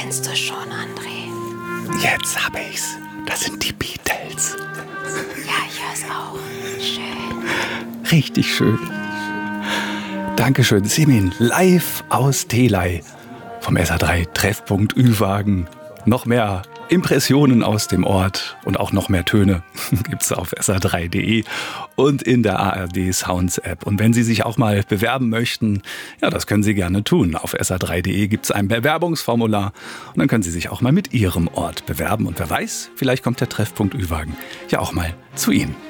kennst du schon, André. Jetzt hab ich's. Das sind die Beatles. Ja, ich hör's auch. Schön. Richtig schön. Dankeschön, Simin, live aus Telei vom SA3 Treffpunkt Ü-Wagen. Noch mehr Impressionen aus dem Ort und auch noch mehr Töne gibt's auf sa3.de und in der ARD Sounds App. Und wenn Sie sich auch mal bewerben möchten, ja, das können Sie gerne tun. Auf sa3.de gibt's ein Bewerbungsformular und dann können Sie sich auch mal mit Ihrem Ort bewerben. Und wer weiß, vielleicht kommt der Treffpunkt Ü-Wagen ja auch mal zu Ihnen.